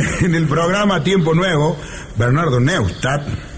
en el programa Tiempo Nuevo, Bernardo Neustadt,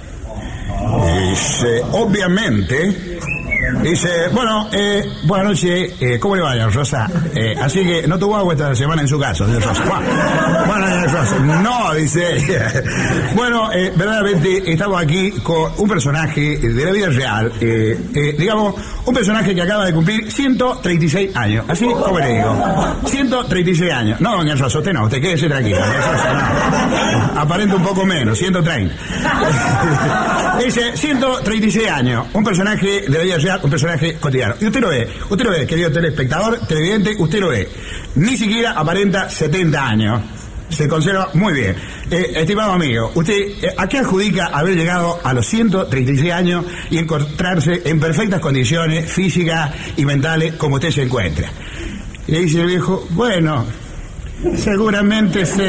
obviamente, dice, bueno, buenas noches, ¿cómo le va, doña Rosa? Así que no tuvo agua esta semana en su casa, doña Rosa. Bueno, doña Rosa, no, dice. Bueno, verdaderamente estamos aquí con un personaje de la vida real, digamos, un personaje que acaba de cumplir 136 años, así como le digo, 136 años. No, doña Rosa, usted no, usted quédese tranquila, doña Rosa, no. Aparenta un poco menos, 130. Dice, 136 años, un personaje de la vida real, un personaje cotidiano. Y usted lo ve, querido telespectador, televidente, usted lo ve. Ni siquiera aparenta 70 años. Se conserva muy bien. Estimado amigo, ¿usted a qué adjudica haber llegado a los 136 años y encontrarse en perfectas condiciones físicas y mentales como usted se encuentra? Y le dice el viejo, bueno, seguramente se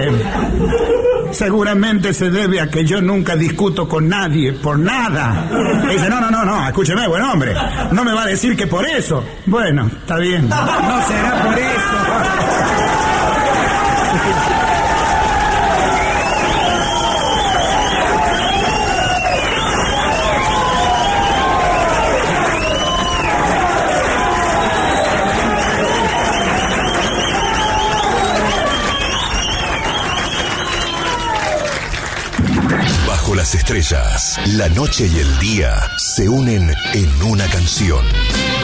debe a que yo nunca discuto con nadie por nada. Y dice, no, escúcheme, buen hombre, no me va a decir que por eso. Bueno, está bien, no será por eso. Las estrellas, la noche y el día se unen en una canción.